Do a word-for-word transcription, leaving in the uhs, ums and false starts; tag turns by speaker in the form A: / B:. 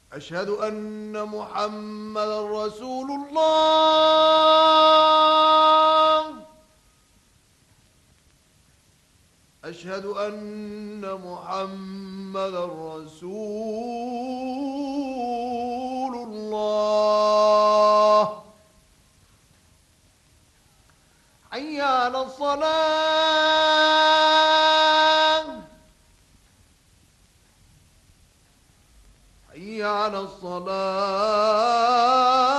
A: أشهد أن محمدا رسول الله. أشهد أن محمدا رسول الله. حي على الصلاة. حي على الصلاة.